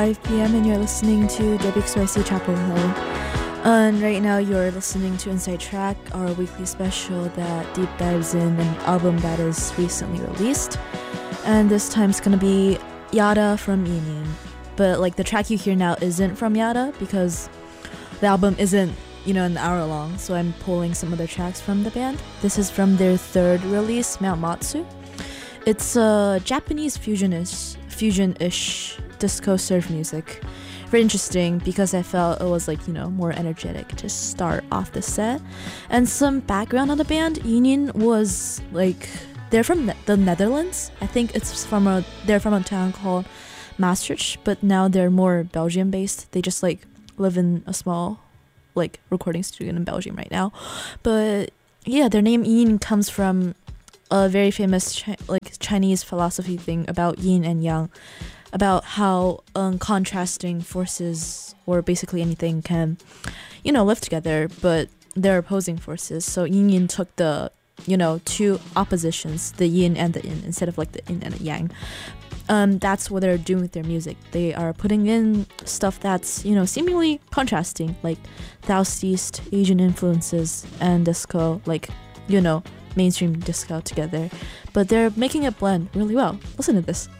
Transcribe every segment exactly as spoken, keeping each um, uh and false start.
five p m and you're listening to W X Y C Chapel Hill. And right now you're listening to Inside Track, our weekly special that deep dives in an album that is recently released. And this time it's gonna be Yada from Yinyin. But like the track you hear now isn't from Yada because the album isn't, you know, an hour long, so I'm pulling some other tracks from the band. This is from their third release, Mount Matsu. It's a Japanese fusion-ish, fusion-ish disco surf music. Very interesting because I felt it was like, you know, more energetic to start off the set. And some background on the band, Yinyin was like, they're from ne- the Netherlands. I think it's from a, they're from a town called Maastricht, but now they're more Belgium based. They just like live in a small like recording studio in Belgium right now. But yeah, their name Yin comes from a very famous chi- like Chinese philosophy thing about yin and yang, about how um, contrasting forces or basically anything can, you know, live together, but they're opposing forces. So yin yin took the, you know, two oppositions, the yin and the yin, instead of like the yin and the yang. Um, that's what they're doing with their music. They are putting in stuff that's, you know, seemingly contrasting, like Southeast Asian influences and disco, like, you know, mainstream disco together. But they're making it blend really well. Listen to this.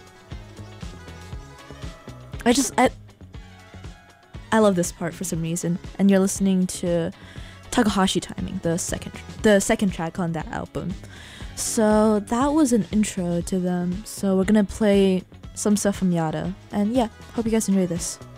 I just, I, I love this part for some reason. And you're listening to Takahashi Timing, the second, the second track on that album. So that was an intro to them. So we're gonna play some stuff from Yada. And yeah, hope you guys enjoy this.